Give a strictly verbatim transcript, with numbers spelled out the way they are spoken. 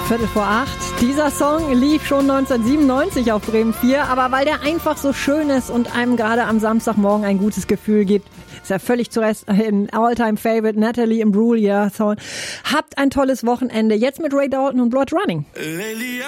Viertel vor acht. Dieser Song lief schon neunzehnhundertsiebenundneunzig auf Bremen vier, aber weil der einfach so schön ist und einem gerade am Samstagmorgen ein gutes Gefühl gibt, ist er völlig zu Rest ein All-Time-Favorite, Natalie Imbruglia Song. Habt ein tolles Wochenende. Jetzt mit Ray Dalton und Blood Running.